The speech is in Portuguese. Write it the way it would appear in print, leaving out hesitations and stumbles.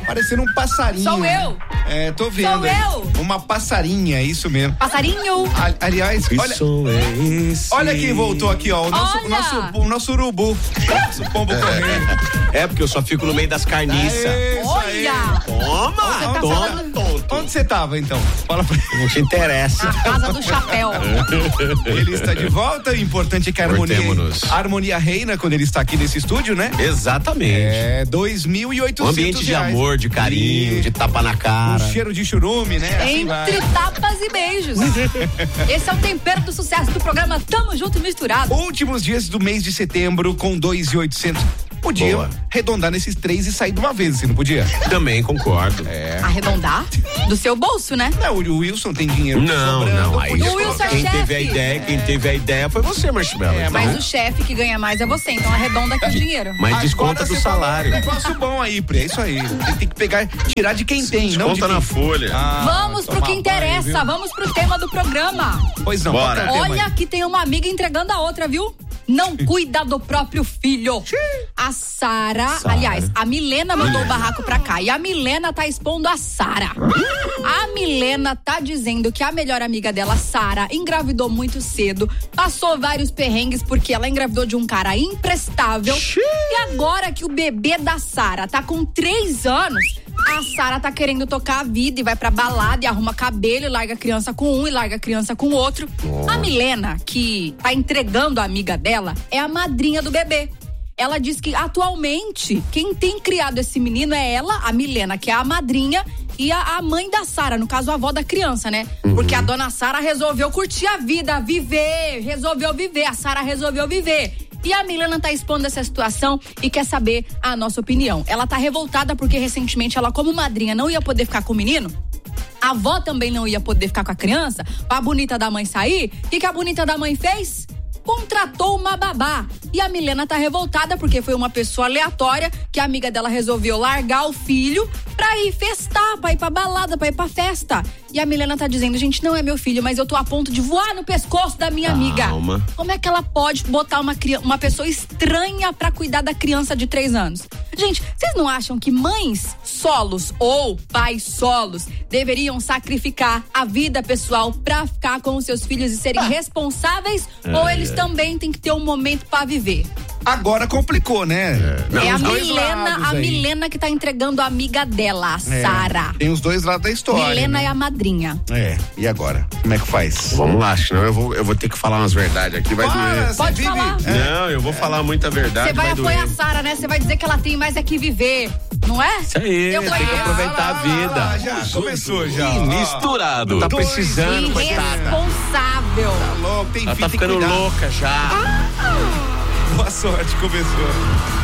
parecendo um passarinho. Sou eu. É, tô vendo. Sou eu. Uma passarinha, isso mesmo. Passarinho. Aliás, olha quem voltou aqui, ó. O nosso urubu. Nosso pombo correio. É, porque eu só fico no meio das carniças. Olha. Toma! Onde você tava, então? Fala pra ele. Não te interessa. A casa do chapéu. Ele está de volta. O importante é que a harmonia reina quando ele está aqui nesse estúdio, né? Exatamente. É, R$2.800. Um ambiente de amor, de carinho, de tapa na cara. Um cheiro de churume, né? Assim Entre tapas e beijos. Esse é o tempero do sucesso do programa Tamo Junto e Misturado. Últimos dias do mês de setembro com R$2.800. Podia arredondar nesses 3 e sair de uma vez, assim, não podia? Também concordo. Arredondar? Do seu bolso, né? Não, o Wilson tem dinheiro sobrando. Não, aí O Wilson é quem chefe. teve a ideia foi você, Marshmello. Mas o chefe que ganha mais é você, então arredonda aqui o dinheiro. Mas desconta do salário. Um negócio bom aí, Pri, é isso aí. Tem que pegar, tirar de quem tem, não de Desconta quem... na folha. Vamos pro que interessa, vamos pro tema do programa. Pois não, bora. Olha que tem uma amiga entregando a outra, viu? Não cuida do próprio filho. A Sara, aliás, a Milena mandou o barraco pra cá e a Milena tá expondo a Sara. A Milena tá dizendo que a melhor amiga dela, Sara, engravidou muito cedo, passou vários perrengues porque ela engravidou de um cara imprestável. E agora que o bebê da Sara tá com 3 anos, a Sara tá querendo tocar a vida e vai pra balada e arruma cabelo e larga a criança com um e larga a criança com o outro. A Milena, que tá entregando a amiga dela, é a madrinha do bebê. Ela diz que atualmente quem tem criado esse menino é ela, a Milena, que é a madrinha, e a mãe da Sara, no caso a avó da criança, né? Porque a dona Sara resolveu curtir a vida, resolveu viver, a Sara resolveu viver. E a Milena tá expondo essa situação e quer saber a nossa opinião. Ela tá revoltada porque recentemente ela, como madrinha, não ia poder ficar com o menino. A avó também não ia poder ficar com a criança. A bonita da mãe sair. O que a bonita da mãe fez? Contratou uma babá. E a Milena tá revoltada porque foi uma pessoa aleatória que a amiga dela resolveu largar o filho pra ir festar, pra ir pra balada, pra ir pra festa. E a Milena tá dizendo, gente, não é meu filho, mas eu tô a ponto de voar no pescoço da minha amiga. Como é que ela pode botar uma pessoa estranha pra cuidar da criança de 3 anos? Gente, vocês não acham que mães solos ou pais solos deveriam sacrificar a vida pessoal pra ficar com os seus filhos e serem responsáveis? Ou eles também têm que ter um momento pra viver? Agora complicou, né? É a Milena que tá entregando a amiga dela, a Sara. Tem os dois lados da história. Milena né? é a madrinha. E agora? Como é que faz? Vamos lá, senão eu vou ter que falar umas verdades aqui, vai doer. Pode falar. Não, eu vou falar muita verdade, Você vai apoiar a Sara, né? Você vai dizer que ela tem mais é que viver, não é? Isso aí, tem que aproveitar a vida. Já começou, já. Misturado. Tá precisando, coitada. Irresponsável. Tá louco, tem Ela filho, tá tem que ficando cuidar. louca já. Boa sorte, começou.